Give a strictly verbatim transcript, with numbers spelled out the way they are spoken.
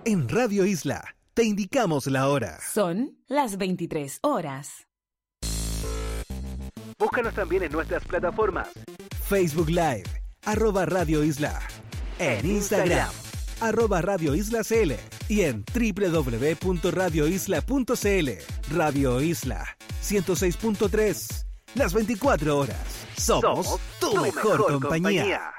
En Radio Isla te indicamos la hora. Son las veintitrés horas. Búscanos también en nuestras plataformas. Facebook Live, arroba Radio Isla. En Instagram, arroba Radio Isla C L. Y en doble u doble u doble u punto radio isla punto c l. Radio Isla, ciento seis punto tres. Las veinticuatro horas. Somos, Somos tu, tu mejor, mejor compañía. compañía.